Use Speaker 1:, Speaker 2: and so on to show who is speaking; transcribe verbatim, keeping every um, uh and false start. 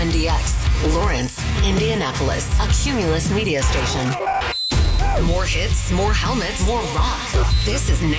Speaker 1: M D X, Lawrence, Indianapolis, a Cumulus media station. More hits, more helmets, more rock. This is